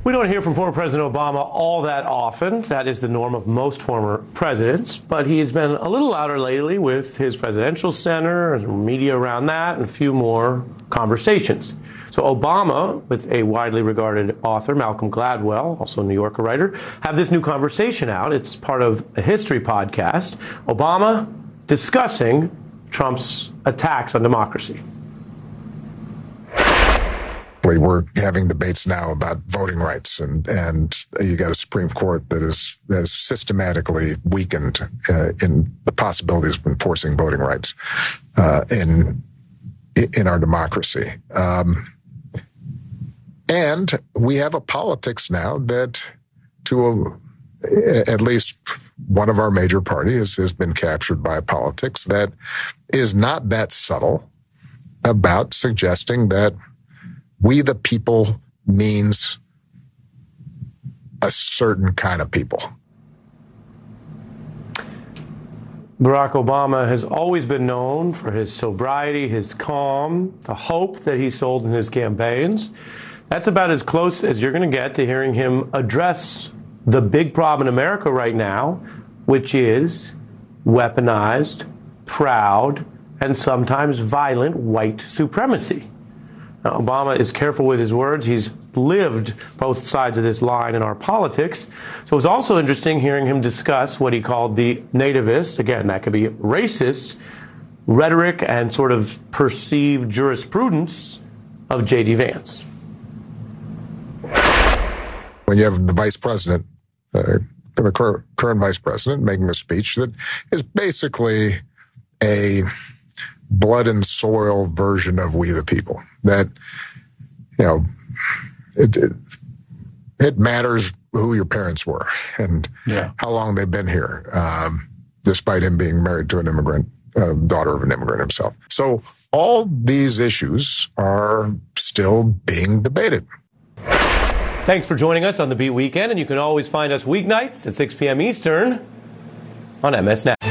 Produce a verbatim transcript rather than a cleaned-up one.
We don't hear from former President Obama all that often. That is the norm of most former presidents. But he has been a little louder lately with his presidential center and media around that and a few more conversations. So Obama, with a widely regarded author, Malcolm Gladwell, also a New Yorker writer, have this new conversation out. It's part of a history podcast. Obama discussing Trump's attacks on democracy. We're having debates now about voting rights, and, and you got a Supreme Court that is, has systematically weakened uh, in the possibilities of enforcing voting rights uh, in in our democracy. Um, and we have a politics now that, to a, at least one of our major parties, has been captured by politics that is not that subtle about suggesting that we the people means a certain kind of people. Barack Obama has always been known for his sobriety, his calm, the hope that he sold in his campaigns. That's about as close as you're going to get to hearing him address the big problem in America right now, which is weaponized, proud, and sometimes violent white supremacy. Now, Obama is careful with his words. He's lived both sides of this line in our politics. So it was also interesting hearing him discuss what he called the nativist, again, that could be racist, rhetoric and sort of perceived jurisprudence of J D Vance. When you have the vice president, uh, the current, current vice president, making a speech that is basically a blood and soil version of We the People, that, you know, it, it, it matters who your parents were and yeah. how long they've been here, um, despite him being married to an immigrant, uh, daughter of an immigrant himself. So all these issues are still being debated. Thanks for joining us on the Beat Weekend, and you can always find us weeknights at six p.m. Eastern on M S Now.